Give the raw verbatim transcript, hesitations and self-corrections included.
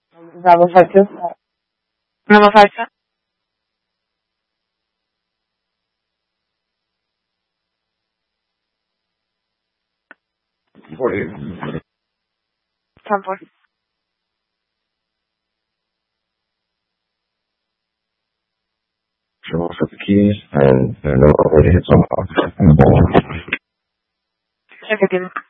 Bravo five two. Bravo five two. Forty. Ten four. Sure, off at the keys, and there are no already hits on the ball. Check again.